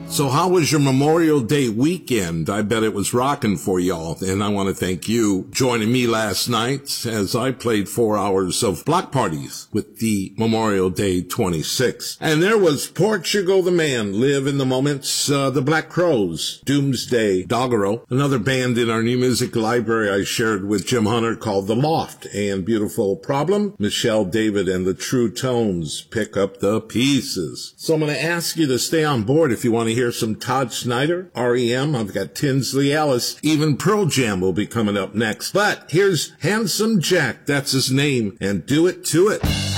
So how was your Memorial Day weekend? I bet it was rocking for y'all. And I want to thank you joining me last night as I played 4 hours of block parties with the Memorial Day 26. And there was Portugal the Man, Live in the Moments, the Black Crowes, Doomsday, Doggerel, another band in our new music library I shared with Jim Hunter called The Loft, and Beautiful Problem, Michelle David and the True Tones, Pick Up the Pieces. So I'm going to ask you to stay on board if you want to hear some Todd Snyder, REM. I've got Tinsley Ellis. Even Pearl Jam will be coming up next. But here's Handsome Jack, that's his name, and Do It to It.